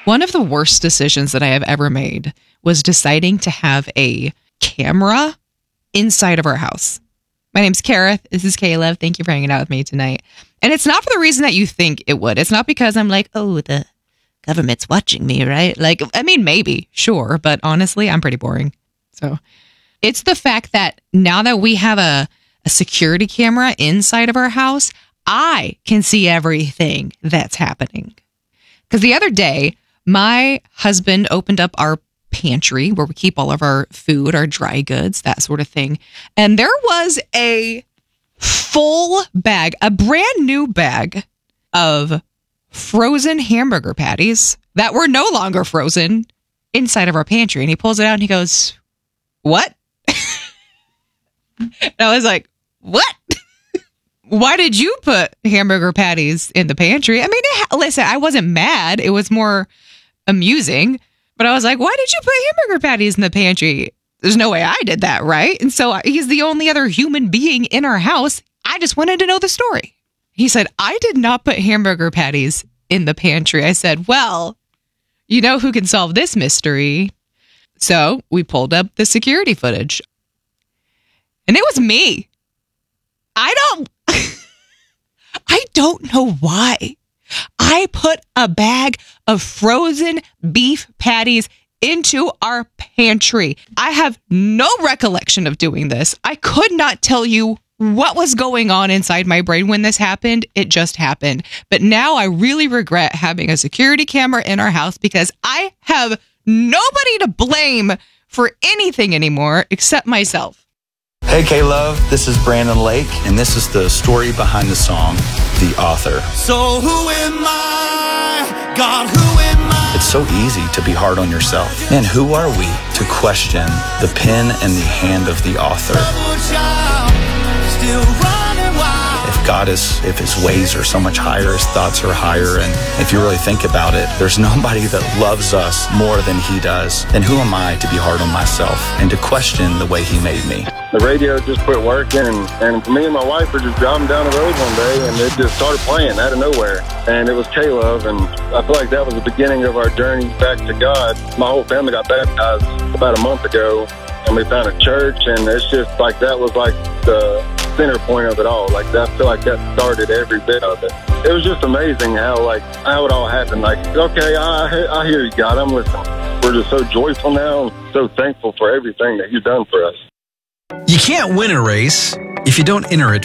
One of the worst decisions that I have ever made was deciding to have a camera inside of our house. My name's Kareth. This is Caleb. Thank you for hanging out with me tonight. And it's not for the reason that you think it would. It's not because I'm like, oh, the government's watching me, right? Like, I mean, maybe, sure. But honestly, I'm pretty boring. So it's the fact that now that we have a security camera inside of our house, I can see everything that's happening. Because the other day, my husband opened up our pantry where we keep all of our food, our dry goods, that sort of thing. And there was a full bag, a brand new bag of frozen hamburger patties that were no longer frozen inside of our pantry. And he pulls it out and he goes, "What?" And I was like, "What? Why did you put hamburger patties in the pantry?" I mean, listen, I wasn't mad. It was more amusing. But I was like, "Why did you put hamburger patties in the pantry? There's no way I did that, right?" And so he's the only other human being in our house. I just wanted to know the story. He said, "I did not put hamburger patties in the pantry." I said, "Well, you know who can solve this mystery?" So we pulled up the security footage. And it was me. I don't know why. I put a bag of frozen beef patties into our pantry. I have no recollection of doing this. I could not tell you what was going on inside my brain when this happened. It just happened. But now I really regret having a security camera in our house because I have nobody to blame for anything anymore except myself. Hey K-Love, this is Brandon Lake, and this is the story behind the song, The Author. So who am I? God, who am I? It's so easy to be hard on yourself. And who are we to question the pen and the hand of the author? If his ways are so much higher, his thoughts are higher, and if you really think about it, there's nobody that loves us more than he does. Then who am I to be hard on myself and to question the way he made me? The radio just quit working, and me and my wife were just driving down the road one day, and it just started playing out of nowhere. And it was K-Love, and I feel like that was the beginning of our journey back to God. My whole family got baptized about a month ago, and we found a church, and it's just like that was like the center point of it all. Like I feel like that started every bit of it. It was just amazing how it all happened. Like, okay, I hear you, God, I'm listening. We're just so joyful now, and so thankful for everything that you've done for us. You can't win a race if you don't enter it